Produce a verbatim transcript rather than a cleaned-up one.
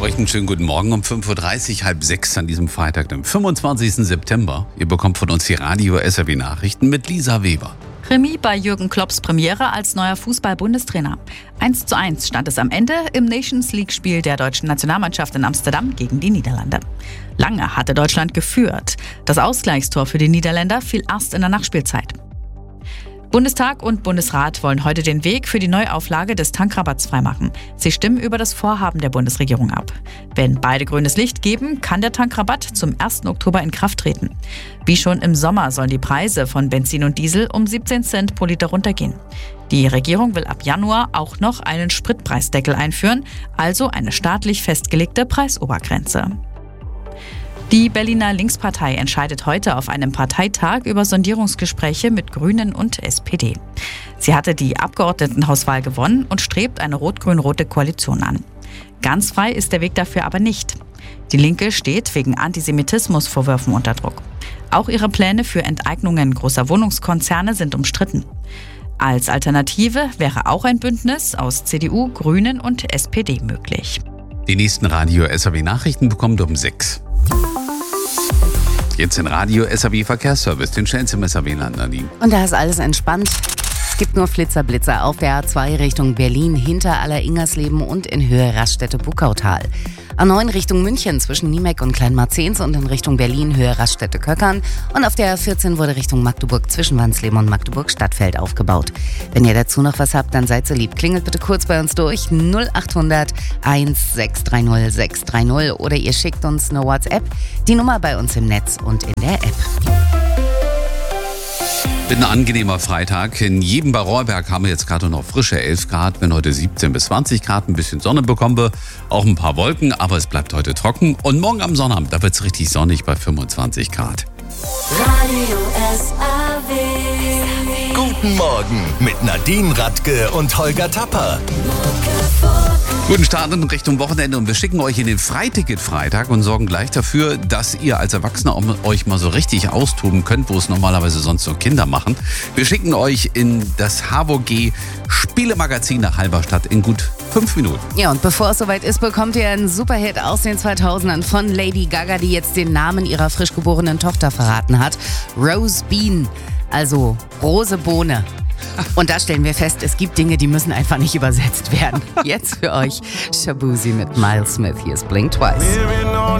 Euch einen schönen guten Morgen um fünf Uhr dreißig, halb sechs an diesem Freitag, dem fünfundzwanzigsten September. Ihr bekommt von uns die Radio S R W Nachrichten mit Lisa Weber. Remis bei Jürgen Klopps Premiere als neuer Fußball-Bundestrainer. eins zu eins stand es am Ende im Nations-League-Spiel der deutschen Nationalmannschaft in Amsterdam gegen die Niederlande. Lange hatte Deutschland geführt. Das Ausgleichstor für die Niederländer fiel erst in der Nachspielzeit. Bundestag und Bundesrat wollen heute den Weg für die Neuauflage des Tankrabatts freimachen. Sie stimmen über das Vorhaben der Bundesregierung ab. Wenn beide grünes Licht geben, kann der Tankrabatt zum ersten Oktober in Kraft treten. Wie schon im Sommer sollen die Preise von Benzin und Diesel um siebzehn Cent pro Liter runtergehen. Die Regierung will ab Januar auch noch einen Spritpreisdeckel einführen, also eine staatlich festgelegte Preisobergrenze. Die Berliner Linkspartei entscheidet heute auf einem Parteitag über Sondierungsgespräche mit Grünen und S P D. Sie hatte die Abgeordnetenhauswahl gewonnen und strebt eine rot-grün-rote Koalition an. Ganz frei ist der Weg dafür aber nicht. Die Linke steht wegen Antisemitismusvorwürfen unter Druck. Auch ihre Pläne für Enteignungen großer Wohnungskonzerne sind umstritten. Als Alternative wäre auch ein Bündnis aus C D U, Grünen und S P D möglich. Die nächsten Radio S R W Nachrichten bekommt ihr um sechs. Jetzt in Radio S R W Verkehrsservice, den schnellsten im S R W-Land, Nadine. Und da ist alles entspannt. Es gibt nur Flitzer-Blitzer auf der A zwei Richtung Berlin hinter Aller-Ingersleben und in Höhe Raststätte-Buckautal. A neun Richtung München zwischen Niemek und Kleinmarzens und in Richtung Berlin Höhe Raststätte-Köckern. Und auf der A vierzehn wurde Richtung Magdeburg zwischen Wansleben und Magdeburg-Stadtfeld aufgebaut. Wenn ihr dazu noch was habt, dann seid so lieb. Klingelt bitte kurz bei uns durch null acht hundert eins sechs drei null sechs drei null oder ihr schickt uns eine WhatsApp. Die Nummer bei uns im Netz und in der App. Wird ein angenehmer Freitag. In jedem bei Rohrberg haben wir jetzt gerade noch frische elf Grad. Wenn heute siebzehn bis zwanzig Grad, ein bisschen Sonne bekommen wir. Auch ein paar Wolken, aber es bleibt heute trocken. Und morgen am Sonnabend, da wird es richtig sonnig bei fünfundzwanzig Grad. Radio S R W. Guten Morgen mit Nadine Radke und Holger Tapper. Guten Start in Richtung Wochenende und wir schicken euch in den Freiticket-Freitag und sorgen gleich dafür, dass ihr als Erwachsene auch euch mal so richtig austoben könnt, wo es normalerweise sonst nur Kinder machen. Wir schicken euch in das H W G Spielemagazin nach Halberstadt in gut fünf Minuten. Ja, und bevor es soweit ist, bekommt ihr einen Superhit aus den zweitausendern von Lady Gaga, die jetzt den Namen ihrer frisch geborenen Tochter verraten hat. Rose Bean, also Rose Bohne. Und da stellen wir fest, es gibt Dinge, die müssen einfach nicht übersetzt werden. Jetzt für euch Shaboozey mit Miles Smith. Hier ist Blink Twice.